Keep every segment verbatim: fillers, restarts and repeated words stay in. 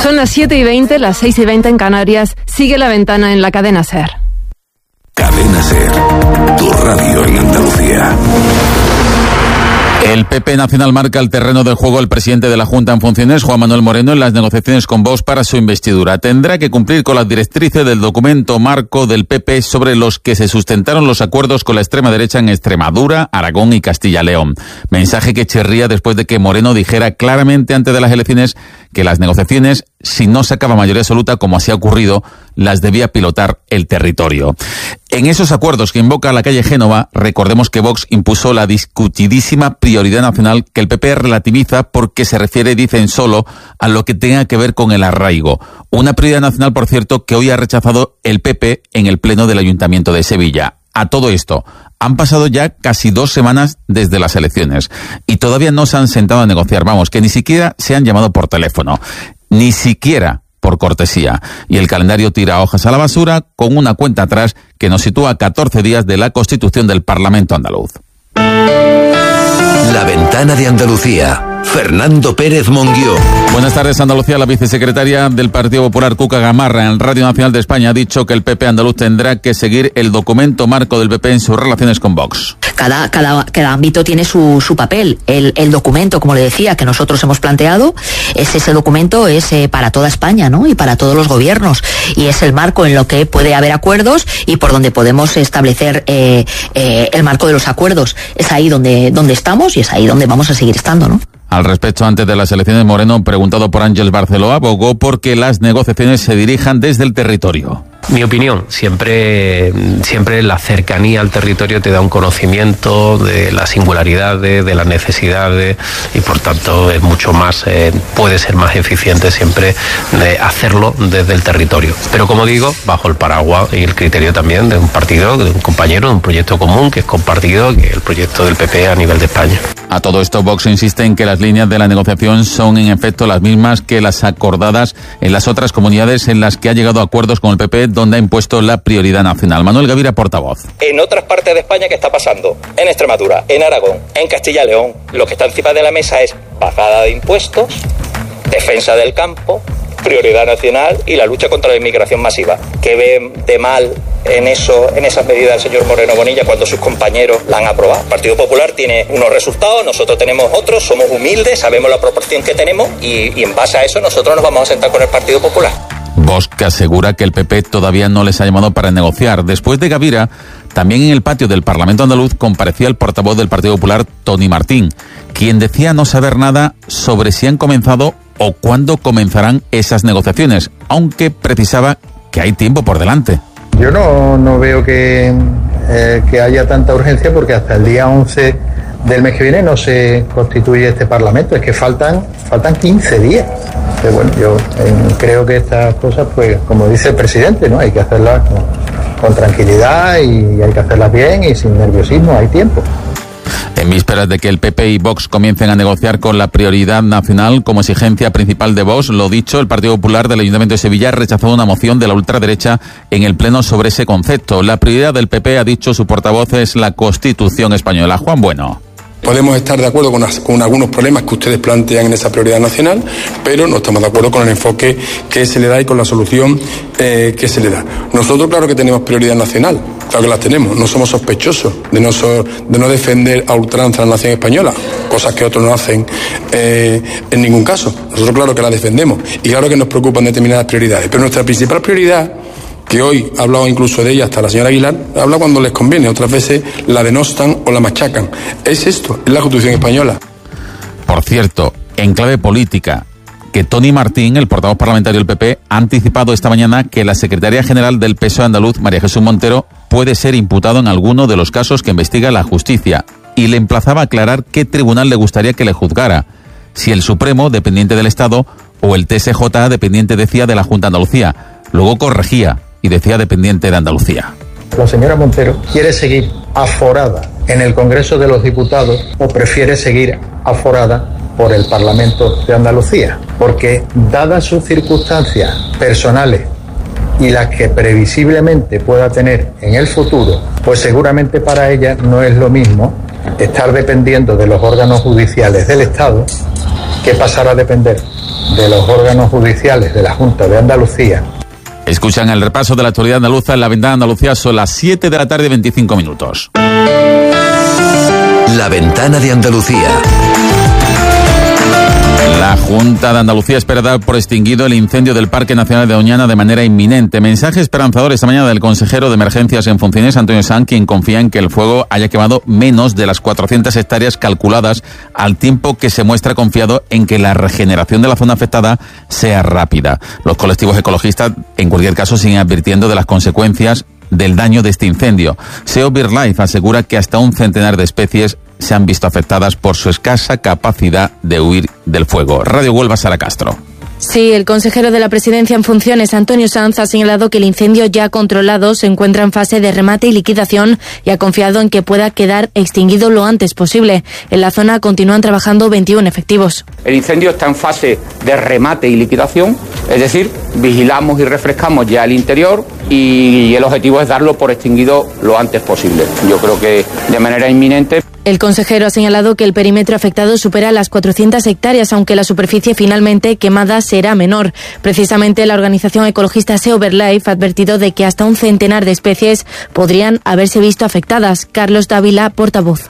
Son las siete y veinte, las seis y veinte en Canarias. Sigue La Ventana en la cadena SER. Cadena SER, tu radio en Andalucía. El P P Nacional marca el terreno del juego al presidente de la Junta en funciones, Juan Manuel Moreno, en las negociaciones con Vox para su investidura. Tendrá que cumplir con las directrices del documento marco del P P sobre los que se sustentaron los acuerdos con la extrema derecha en Extremadura, Aragón y Castilla-León. Mensaje que chirría después de que Moreno dijera claramente antes de las elecciones que las negociaciones, si no sacaba mayoría absoluta, como así ha ocurrido, las debía pilotar el territorio. En esos acuerdos que invoca la calle Génova, recordemos que Vox impuso la discutidísima prioridad nacional que el P P relativiza porque se refiere, dicen, solo a lo que tenga que ver con el arraigo. Una prioridad nacional, por cierto, que hoy ha rechazado el P P en el Pleno del Ayuntamiento de Sevilla. A todo esto, han pasado ya casi dos semanas desde las elecciones y todavía no se han sentado a negociar. Vamos, que ni siquiera se han llamado por teléfono, ni siquiera por cortesía. Y el calendario tira hojas a la basura con una cuenta atrás que nos sitúa a catorce días de la constitución del Parlamento andaluz. La Ventana de Andalucía. Fernando Pérez Monguió. Buenas tardes, Andalucía. La vicesecretaria del Partido Popular, Cuca Gamarra, en Radio Nacional de España, ha dicho que el P P andaluz tendrá que seguir el documento marco del P P en sus relaciones con Vox. Cada, cada, cada ámbito tiene su, su papel. El, el documento, como le decía, que nosotros hemos planteado, es ese documento es eh, para toda España, ¿no? Y para todos los gobiernos. Y es el marco en lo que puede haber acuerdos y por donde podemos establecer eh, eh, el marco de los acuerdos. Es ahí donde, donde estamos y es ahí donde vamos a seguir estando, ¿no? Al respecto, antes de las elecciones, Moreno, preguntado por Ángels Barceló, abogó porque las negociaciones se dirijan desde el territorio. Mi opinión, siempre, siempre la cercanía al territorio te da un conocimiento de las singularidades, de las necesidades y por tanto es mucho más, eh, puede ser más eficiente siempre de hacerlo desde el territorio. Pero como digo, bajo el paraguas y el criterio también de un partido, de un compañero, de un proyecto común que es compartido, que es el proyecto del P P a nivel de España. A todo esto, Vox insiste en que las líneas de la negociación son en efecto las mismas que las acordadas en las otras comunidades en las que ha llegado a acuerdos con el P P, donde ha impuesto la prioridad nacional. Manuel Gavira, portavoz. En otras partes de España, ¿qué está pasando? En Extremadura, en Aragón, en Castilla y León, lo que está encima de la mesa es bajada de impuestos, defensa del campo, prioridad nacional y la lucha contra la inmigración masiva. ¿Qué ve de mal en eso, en esas medidas el señor Moreno Bonilla cuando sus compañeros la han aprobado? El Partido Popular tiene unos resultados, nosotros tenemos otros, somos humildes, sabemos la proporción que tenemos y, y en base a eso nosotros nos vamos a sentar con el Partido Popular. Vox que asegura que el P P todavía no les ha llamado para negociar. Después de Gavira, también en el patio del Parlamento andaluz comparecía el portavoz del Partido Popular, Tony Martín, quien decía no saber nada sobre si han comenzado o cuándo comenzarán esas negociaciones, aunque precisaba que hay tiempo por delante. Yo no, no veo que, eh, que haya tanta urgencia porque hasta el día once del mes que viene no se constituye este Parlamento, es que faltan, faltan quince días. Pero bueno, yo eh, creo que estas cosas, pues como dice el presidente, ¿no? Hay que hacerlas con, con tranquilidad y hay que hacerlas bien y sin nerviosismo, hay tiempo. En vísperas de que el P P y Vox comiencen a negociar con la prioridad nacional como exigencia principal de Vox, lo dicho, el Partido Popular del Ayuntamiento de Sevilla ha rechazado una moción de la ultraderecha en el Pleno sobre ese concepto. La prioridad del P P, ha dicho su portavoz, es la Constitución española. Juan Bueno. Podemos estar de acuerdo con, las, con algunos problemas que ustedes plantean en esa prioridad nacional, pero no estamos de acuerdo con el enfoque que se le da y con la solución eh, que se le da. Nosotros claro que tenemos prioridad nacional, claro que las tenemos, no somos sospechosos de no, so, de no defender a ultranza la nación española, cosas que otros no hacen eh, en ningún caso. Nosotros claro que la defendemos y claro que nos preocupan determinadas prioridades, pero nuestra principal prioridad, que hoy ha hablado incluso de ella hasta la señora Aguilar, habla cuando les conviene, otras veces la denostan o la machacan. Es esto, es la Constitución española. Por cierto, en clave política, que Tony Martín, el portavoz parlamentario del P P, ha anticipado esta mañana que la secretaria general del P S O E andaluz, María Jesús Montero, puede ser imputado en alguno de los casos que investiga la justicia y le emplazaba a aclarar qué tribunal le gustaría que le juzgara, si el Supremo, dependiente del Estado, o el T S J, dependiente, decía, de la Junta de Andalucía. Luego corregía y decía dependiente de Andalucía. La señora Montero quiere seguir aforada en el Congreso de los Diputados o prefiere seguir aforada por el Parlamento de Andalucía, porque dadas sus circunstancias personales y las que previsiblemente pueda tener en el futuro, pues seguramente para ella no es lo mismo estar dependiendo de los órganos judiciales del Estado que pasar a depender de los órganos judiciales de la Junta de Andalucía. Escuchan el repaso de la actualidad andaluza en La Ventana de Andalucía. Son las siete de la tarde, veinticinco minutos. La Ventana de Andalucía. La Junta de Andalucía espera dar por extinguido el incendio del Parque Nacional de Doñana de manera inminente. Mensaje esperanzador esta mañana del consejero de Emergencias en funciones, Antonio Sanz, quien confía en que el fuego haya quemado menos de las cuatrocientas hectáreas calculadas, al tiempo que se muestra confiado en que la regeneración de la zona afectada sea rápida. Los colectivos ecologistas, en cualquier caso, siguen advirtiendo de las consecuencias del daño de este incendio. SEO BirdLife asegura que hasta un centenar de especies se han visto afectadas por su escasa capacidad de huir del fuego. Radio Huelva, Sara Castro. Sí, el consejero de la Presidencia en funciones, Antonio Sanz, ha señalado que el incendio ya controlado se encuentra en fase de remate y liquidación y ha confiado en que pueda quedar extinguido lo antes posible. En la zona continúan trabajando veintiún efectivos. El incendio está en fase de remate y liquidación, es decir, vigilamos y refrescamos ya el interior y el objetivo es darlo por extinguido lo antes posible. Yo creo que de manera inminente. El consejero ha señalado que el perímetro afectado supera las cuatrocientas hectáreas, aunque la superficie finalmente quemada será menor. Precisamente la organización ecologista SEO BirdLife ha advertido de que hasta un centenar de especies podrían haberse visto afectadas. Carlos Dávila, portavoz.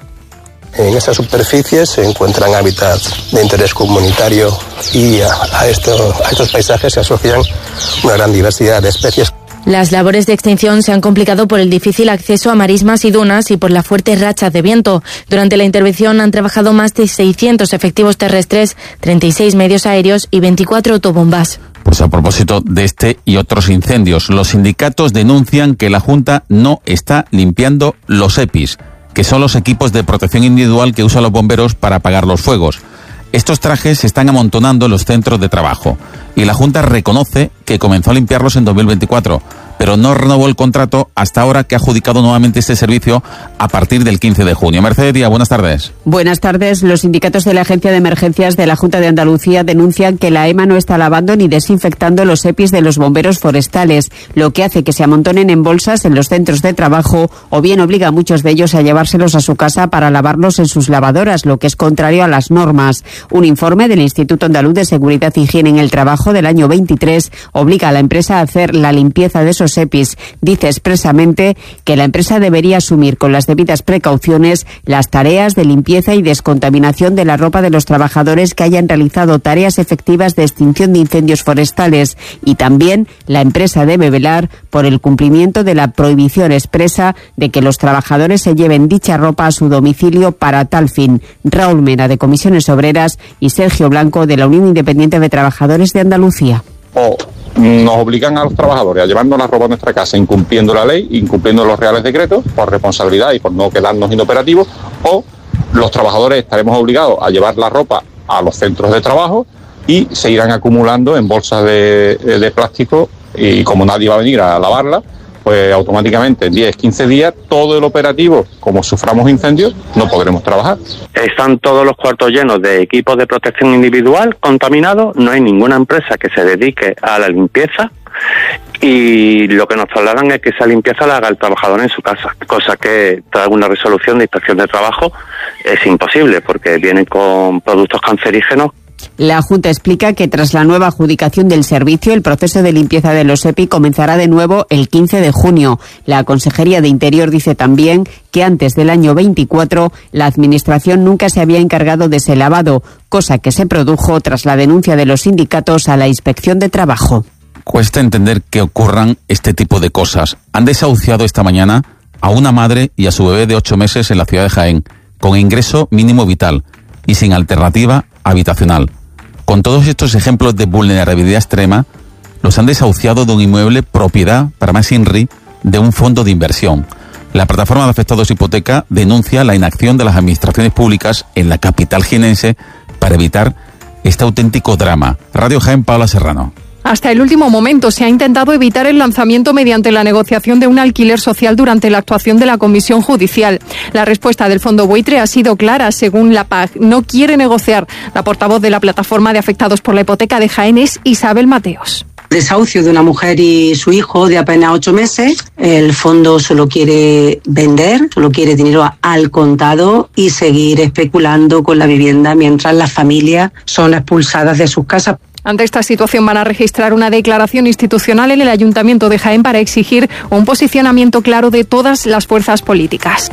En esta superficie se encuentran hábitats de interés comunitario y a, a, esto, a estos paisajes se asocian una gran diversidad de especies. Las labores de extinción se han complicado por el difícil acceso a marismas y dunas y por la fuerte racha de viento. Durante la intervención han trabajado más de seiscientos efectivos terrestres, treinta y seis medios aéreos y veinticuatro autobombas. Pues a propósito de este y otros incendios, los sindicatos denuncian que la Junta no está limpiando los EPIs, que son los equipos de protección individual que usan los bomberos para apagar los fuegos. Estos trajes se están amontonando en los centros de trabajo y la Junta reconoce que comenzó a limpiarlos en dos mil veinticuatro, pero no renovó el contrato hasta ahora que ha adjudicado nuevamente este servicio a partir del quince de junio. Mercedes Díaz, buenas tardes. Buenas tardes. Los sindicatos de la Agencia de Emergencias de la Junta de Andalucía denuncian que la EMA no está lavando ni desinfectando los EPIs de los bomberos forestales, lo que hace que se amontonen en bolsas en los centros de trabajo o bien obliga a muchos de ellos a llevárselos a su casa para lavarlos en sus lavadoras, lo que es contrario a las normas. Un informe del Instituto Andaluz de Seguridad e Higiene en el Trabajo del año veintitrés obliga a la empresa a hacer la limpieza de esos EPIs. Dice expresamente que la empresa debería asumir con las debidas precauciones las tareas de limpieza y descontaminación de la ropa de los trabajadores que hayan realizado tareas efectivas de extinción de incendios forestales, y también la empresa debe velar por el cumplimiento de la prohibición expresa de que los trabajadores se lleven dicha ropa a su domicilio para tal fin. Raúl Mena, de Comisiones Obreras, y Sergio Blanco, de la Unión Independiente de Trabajadores de Andalucía. O nos obligan a los trabajadores a llevarnos la ropa a nuestra casa incumpliendo la ley, incumpliendo los reales decretos por responsabilidad y por no quedarnos inoperativos, o los trabajadores estaremos obligados a llevar la ropa a los centros de trabajo y se irán acumulando en bolsas de, de plástico, y como nadie va a venir a lavarla, pues automáticamente en diez, quince días todo el operativo, como suframos incendios, no podremos trabajar. Están todos los cuartos llenos de equipos de protección individual contaminados, no hay ninguna empresa que se dedique a la limpieza y lo que nos trasladan es que esa limpieza la haga el trabajador en su casa, cosa que tras una resolución de inspección de trabajo es imposible porque vienen con productos cancerígenos. La Junta explica que tras la nueva adjudicación del servicio, el proceso de limpieza de los EPI comenzará de nuevo el quince de junio. La Consejería de Interior dice también que antes del año veinticuatro la Administración nunca se había encargado de ese lavado, cosa que se produjo tras la denuncia de los sindicatos a la Inspección de Trabajo. Cuesta entender que ocurran este tipo de cosas. Han desahuciado esta mañana a una madre y a su bebé de ocho meses en la ciudad de Jaén, con ingreso mínimo vital y sin alternativa habitacional. Con todos estos ejemplos de vulnerabilidad extrema, los han desahuciado de un inmueble propiedad, para más INRI, de un fondo de inversión. La plataforma de afectados hipoteca denuncia la inacción de las administraciones públicas en la capital jienense para evitar este auténtico drama. Radio Jaén, Paula Serrano. Hasta el último momento se ha intentado evitar el lanzamiento mediante la negociación de un alquiler social durante la actuación de la Comisión Judicial. La respuesta del Fondo Buitre ha sido clara, según la P A G. No quiere negociar. La portavoz de la Plataforma de Afectados por la Hipoteca de Jaén es Isabel Mateos. desahucio de una mujer y su hijo de apenas ocho meses. El fondo solo quiere vender, solo quiere dinero al contado y seguir especulando con la vivienda mientras las familias son expulsadas de sus casas. Ante esta situación van a registrar una declaración institucional en el Ayuntamiento de Jaén para exigir un posicionamiento claro de todas las fuerzas políticas.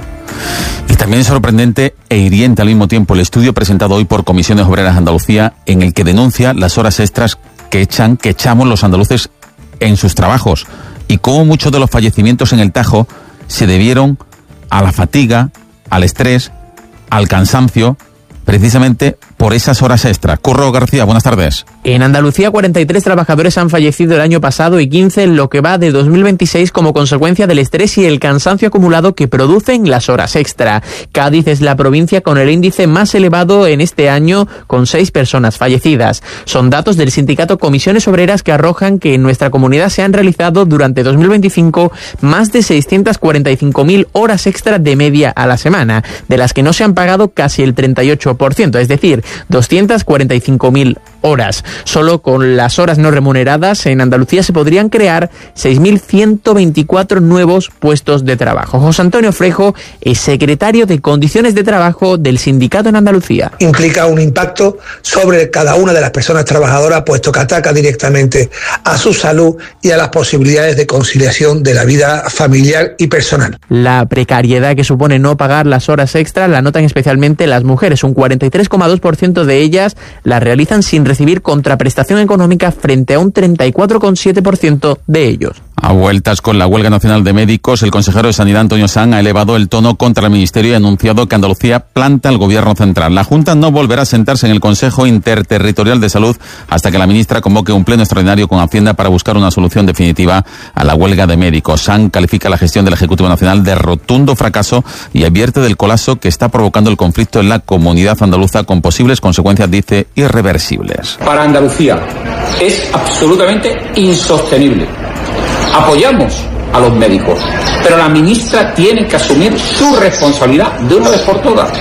Y también es sorprendente e hiriente al mismo tiempo el estudio presentado hoy por Comisiones Obreras Andalucía, en el que denuncia las horas extras que echan, que echamos los andaluces en sus trabajos, y cómo muchos de los fallecimientos en el Tajo se debieron a la fatiga, al estrés, al cansancio, precisamente por esas horas extras. Curro García, buenas tardes. En Andalucía, cuarenta y tres trabajadores han fallecido el año pasado y quince en lo que va de dos mil veintiséis como consecuencia del estrés y el cansancio acumulado que producen las horas extra. Cádiz es la provincia con el índice más elevado en este año, con seis personas fallecidas. Son datos del sindicato Comisiones Obreras que arrojan que en nuestra comunidad se han realizado durante dos mil veinticinco más de seiscientas cuarenta y cinco mil horas extra de media a la semana, de las que no se han pagado casi el treinta y ocho por ciento, es decir, doscientas cuarenta y cinco mil horas. Solo con las horas no remuneradas en Andalucía se podrían crear seis mil ciento veinticuatro nuevos puestos de trabajo. José Antonio Frejo es secretario de Condiciones de Trabajo del sindicato en Andalucía. Implica un impacto sobre cada una de las personas trabajadoras, puesto que ataca directamente a su salud y a las posibilidades de conciliación de la vida familiar y personal. La precariedad que supone no pagar las horas extras la notan especialmente las mujeres. Un cuarenta y tres coma dos por ciento de ellas las realizan sin recibir contraprestación económica frente a un treinta y cuatro coma siete por ciento de ellos. A vueltas con la huelga nacional de médicos, el consejero de Sanidad, Antonio Sanz, ha elevado el tono contra el Ministerio y ha anunciado que Andalucía planta al Gobierno central. La Junta no volverá a sentarse en el Consejo Interterritorial de Salud hasta que la ministra convoque un pleno extraordinario con Hacienda para buscar una solución definitiva a la huelga de médicos. Sanz califica la gestión del Ejecutivo Nacional de rotundo fracaso y advierte del colapso que está provocando el conflicto en la comunidad andaluza, con posibles consecuencias, dice, irreversibles. Para Andalucía es absolutamente insostenible. Apoyamos a los médicos, pero la ministra tiene que asumir su responsabilidad de una vez por todas.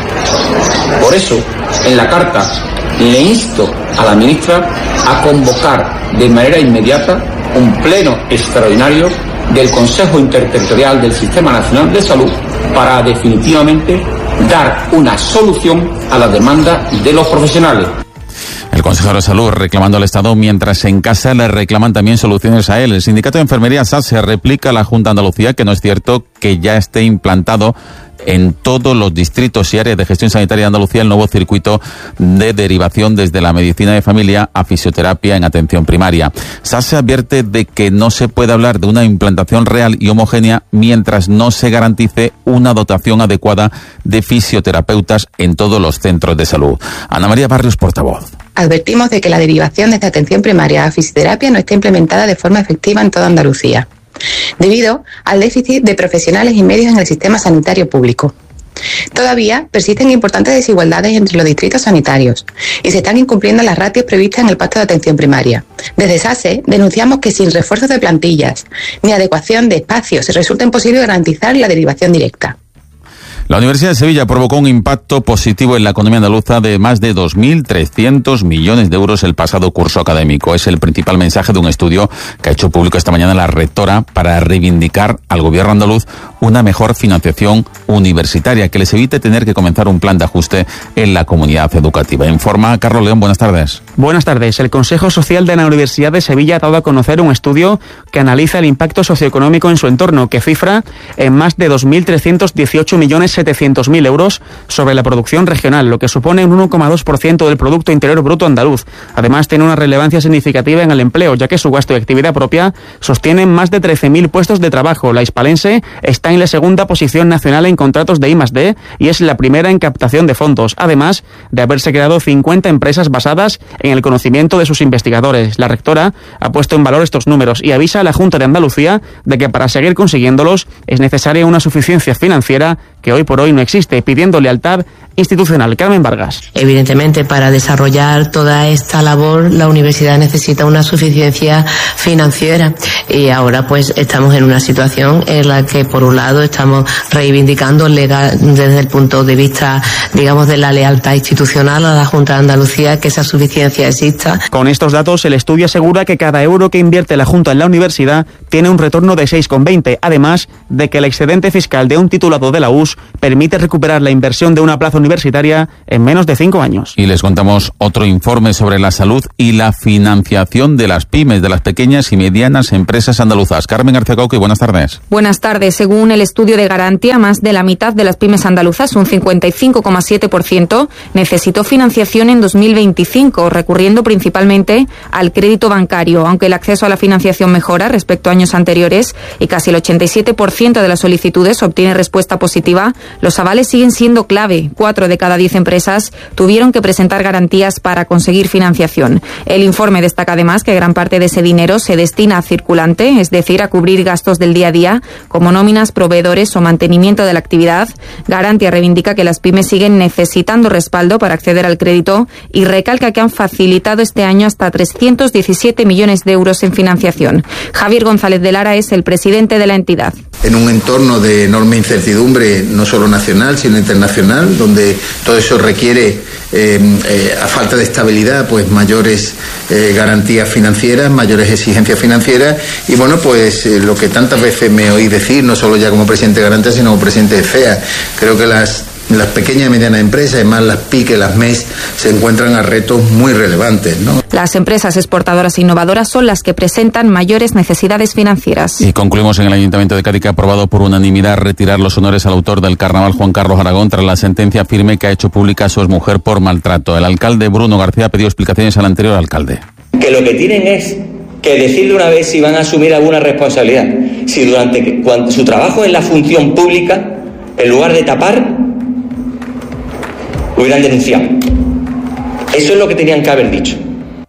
Por eso, en la carta le insto a la ministra a convocar de manera inmediata un pleno extraordinario del Consejo Interterritorial del Sistema Nacional de Salud para definitivamente dar una solución a la demanda de los profesionales. El consejero de Salud reclamando al Estado, mientras en casa le reclaman también soluciones a él. El sindicato de enfermería S A S se replica a la Junta de Andalucía que no es cierto que ya esté implantado en todos los distritos y áreas de gestión sanitaria de Andalucía el nuevo circuito de derivación desde la medicina de familia a fisioterapia en atención primaria. S A S se advierte de que no se puede hablar de una implantación real y homogénea mientras no se garantice una dotación adecuada de fisioterapeutas en todos los centros de salud. Ana María Barrios, portavoz. Advertimos de que la derivación desde atención primaria a fisioterapia no está implementada de forma efectiva en toda Andalucía, debido al déficit de profesionales y medios en el sistema sanitario público. Todavía persisten importantes desigualdades entre los distritos sanitarios y se están incumpliendo las ratios previstas en el Pacto de Atención Primaria. Desde S A S E denunciamos que sin refuerzos de plantillas ni adecuación de espacios se resulta imposible garantizar la derivación directa. La Universidad de Sevilla provocó un impacto positivo en la economía andaluza de más de dos mil trescientos millones de euros el pasado curso académico. Es el principal mensaje de un estudio que ha hecho público esta mañana la rectora para reivindicar al gobierno andaluz una mejor financiación universitaria que les evite tener que comenzar un plan de ajuste en la comunidad educativa. Informa Carlos León, buenas tardes. Buenas tardes. El Consejo Social de la Universidad de Sevilla ha dado a conocer un estudio que analiza el impacto socioeconómico en su entorno, que cifra en más de dos mil trescientos dieciocho millones setecientos mil euros sobre la producción regional, lo que supone un uno coma dos por ciento del Producto Interior Bruto andaluz. Además, tiene una relevancia significativa en el empleo, ya que su gasto de actividad propia sostiene más de trece mil puestos de trabajo. La hispalense está en la segunda posición nacional en contratos de I más D y es la primera en captación de fondos, además de haberse creado cincuenta empresas basadas en el conocimiento de sus investigadores. La rectora ha puesto en valor estos números y avisa a la Junta de Andalucía de que para seguir consiguiéndolos es necesaria una suficiencia financiera que hoy por hoy no existe, pidiendo lealtad institucional. Carmen Vargas. Evidentemente, para desarrollar toda esta labor, la universidad necesita una suficiencia financiera y ahora pues estamos en una situación en la que por un lado estamos reivindicando legal, desde el punto de vista, digamos, de la lealtad institucional a la Junta de Andalucía, que esa suficiencia exista. Con estos datos, el estudio asegura que cada euro que invierte la Junta en la universidad tiene un retorno de seis coma veinte, además de que el excedente fiscal de un titulado de la U S permite recuperar la inversión de una plaza universitaria en menos de cinco años. Y les contamos otro informe sobre la salud y la financiación de las pymes, de las pequeñas y medianas empresas andaluzas. Carmen García Cauque, buenas tardes. Buenas tardes. Según el estudio de Garantía, más de la mitad de las pymes andaluzas, un cincuenta y cinco coma siete por ciento, necesitó financiación en dos mil veinticinco, recurriendo principalmente al crédito bancario. Aunque el acceso a la financiación mejora respecto a años anteriores y casi el ochenta y siete por ciento de las solicitudes obtiene respuesta positiva, los avales siguen siendo clave. Cuatro de cada diez empresas tuvieron que presentar garantías para conseguir financiación. El informe destaca además que gran parte de ese dinero se destina a circulante, es decir, a cubrir gastos del día a día, como nóminas, proveedores o mantenimiento de la actividad. Garantía reivindica que las pymes siguen necesitando respaldo para acceder al crédito y recalca que han facilitado este año hasta trescientos diecisiete millones de euros en financiación. Javier González de Lara es el presidente de la entidad. En un entorno de enorme incertidumbre, no solo nacional, sino internacional, donde todo eso requiere, eh, eh, a falta de estabilidad, pues mayores eh, garantías financieras, mayores exigencias financieras, y bueno, pues eh, lo que tantas veces me oí decir, no solo ya como presidente de Garantía, sino como presidente de F E A, creo que las Las pequeñas y medianas empresas, además las P Y C, las M E S, se encuentran a retos muy relevantes, ¿no? Las empresas exportadoras e innovadoras son las que presentan mayores necesidades financieras. Y concluimos en el Ayuntamiento de Cádiz, que ha aprobado por unanimidad retirar los honores al autor del carnaval, Juan Carlos Aragón, tras la sentencia firme que ha hecho pública a su exmujer por maltrato. El alcalde Bruno García ha pedido explicaciones al anterior alcalde. Que lo que tienen es que decir de una vez si van a asumir alguna responsabilidad. Si durante cuando su trabajo en la función pública, en lugar de tapar, hubieran denunciado. Eso es lo que tenían que haber dicho.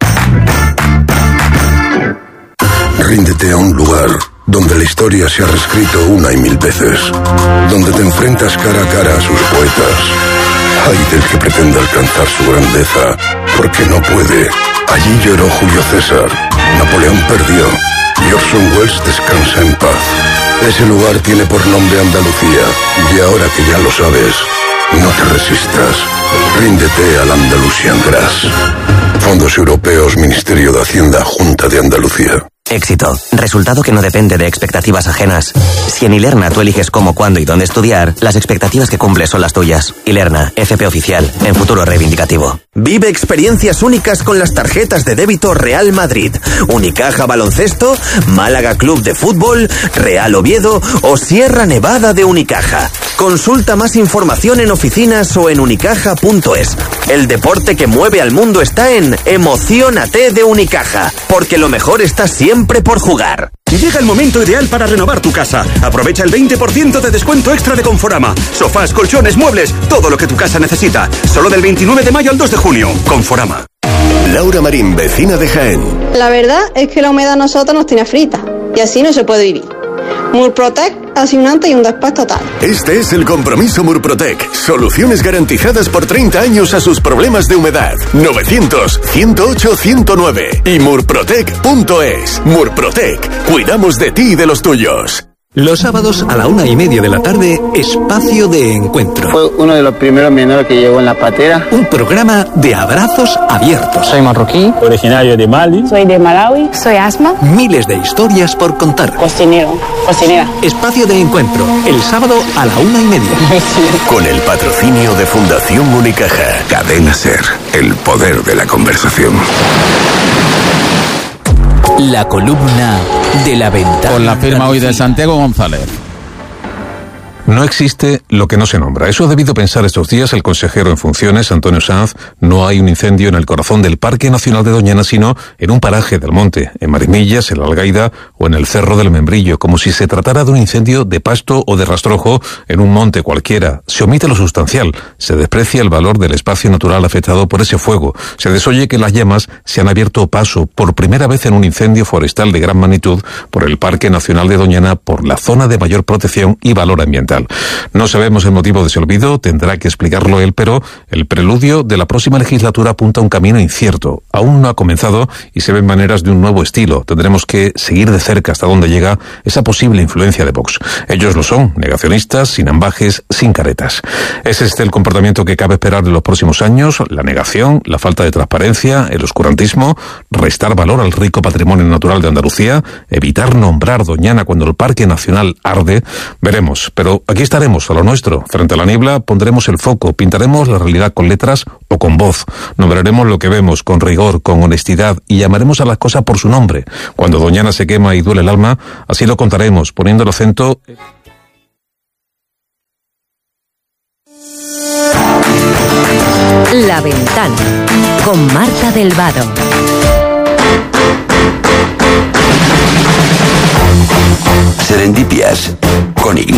Ríndete a un lugar donde la historia se ha reescrito una y mil veces, donde te enfrentas cara a cara a sus poetas. Ay del que pretenda alcanzar su grandeza, porque no puede. Allí lloró Julio César, Napoleón perdió y Orson Welles descansa en paz. Ese lugar tiene por nombre Andalucía, y ahora que ya lo sabes, no te resistas. Ríndete al Andalusian Grass. Fondos Europeos, Ministerio de Hacienda, Junta de Andalucía. Éxito. Resultado que no depende de expectativas ajenas. Si en Ilerna tú eliges cómo, cuándo y dónde estudiar, las expectativas que cumples son las tuyas. Ilerna, F P oficial, en futuro reivindicativo. Vive experiencias únicas con las tarjetas de débito Real Madrid, Unicaja Baloncesto, Málaga Club de Fútbol, Real Oviedo o Sierra Nevada de Unicaja. Consulta más información en oficinas o en unicaja punto es. El deporte que mueve al mundo está en Emociónate de Unicaja, porque lo mejor está siempre por jugar. Llega el momento ideal para renovar tu casa. Aprovecha el veinte por ciento de descuento extra de Conforama. Sofás, colchones, muebles, todo lo que tu casa necesita. Solo del veintinueve de mayo al dos de junio. Conforama. Laura Marín, vecina de Jaén. La verdad es que la humedad a nosotros nos tiene frita y así no se puede vivir. Murprotec hace un antes y un después total. Este es el compromiso Murprotec. Soluciones garantizadas por treinta años a sus problemas de humedad. novecientos, ciento ocho, ciento nueve y murprotec punto es. Murprotec. Cuidamos de ti y de los tuyos. Los sábados a la una y media de la tarde, Espacio de Encuentro. Fue uno de los primeros menores que llegó en la patera. Un programa de abrazos abiertos. Soy marroquí, originario de Mali. Soy de Malawi, soy Asma. Miles de historias por contar. Cocinero, cocinera. Espacio de Encuentro, el sábado a la una y media. Con el patrocinio de Fundación Unicaja. Cadena Ser, el poder de la conversación. La columna de la ventana. Con la firma hoy de Santiago González. No existe lo que no se nombra. Eso ha debido pensar estos días el consejero en funciones, Antonio Sanz. No hay un incendio en el corazón del Parque Nacional de Doñana, sino en un paraje del monte, en Marimillas, en la Algaida o en el Cerro del Membrillo, como si se tratara de un incendio de pasto o de rastrojo en un monte cualquiera. Se omite lo sustancial, se desprecia el valor del espacio natural afectado por ese fuego. Se desoye que las llamas se han abierto paso por primera vez en un incendio forestal de gran magnitud por el Parque Nacional de Doñana, por la zona de mayor protección y valor ambiental. judicial. No sabemos el motivo de ese olvido, tendrá que explicarlo él, pero el preludio de la próxima legislatura apunta a un camino incierto. Aún no ha comenzado y se ven maneras de un nuevo estilo. Tendremos que seguir de cerca hasta dónde llega esa posible influencia de Vox. Ellos lo son, negacionistas, sin ambajes, sin caretas. ¿Es este el comportamiento que cabe esperar en los próximos años? La negación, la falta de transparencia, el oscurantismo, restar valor al rico patrimonio natural de Andalucía, evitar nombrar Doñana cuando el Parque Nacional arde. Veremos, pero aquí estaremos a lo nuestro. Frente a la niebla pondremos el foco, pintaremos la realidad con letras o con voz. Nombraremos lo que vemos con rigor, con honestidad y llamaremos a las cosas por su nombre. Cuando Doñana se quema y duele el alma, así lo contaremos, poniendo el acento... La Ventana, con Marta del Vado. Serendipias, con Ignacio.